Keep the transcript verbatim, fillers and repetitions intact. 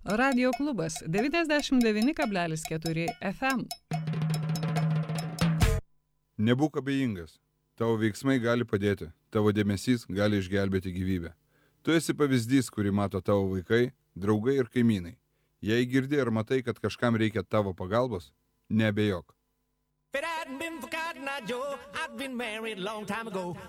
Radio klubas devyniasdešimt devyni kablelis keturi F M. Nebūk abejingas. Tavo veiksmai gali padėti. Tavo dėmesys gali išgelbėti gyvybę. Tu esi pavyzdys, kurį mato tavo vaikai, draugai ir kaimynai. Jei girdi ar matai, kad kažkam reikia tavo pagalbos, neabejok.